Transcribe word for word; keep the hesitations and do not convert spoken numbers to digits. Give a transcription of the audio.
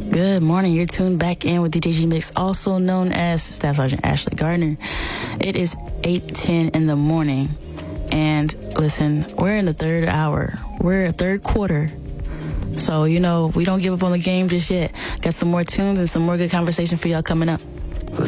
Good morning. You're tuned back in with D J G Mix, also known as Staff Sergeant Ashley Gardner. It is eight ten in the morning. And listen, we're in the third hour. We're a third quarter. So, you know, we don't give up on the game just yet. Got some more tunes and some more good conversation for y'all coming up.